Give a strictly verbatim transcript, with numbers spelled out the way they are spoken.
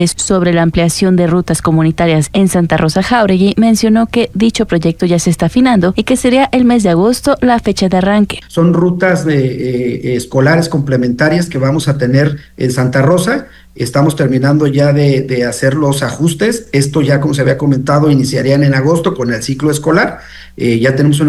Sobre la ampliación de rutas comunitarias en Santa Rosa Jáuregui, mencionó que dicho proyecto ya se está afinando y que sería el mes de agosto la fecha de arranque. Son rutas de, eh, escolares complementarias que vamos a tener en Santa Rosa. Estamos terminando ya de, de hacer los ajustes. Esto ya, como se había comentado, iniciarían en agosto con el ciclo escolar. Eh, ya tenemos una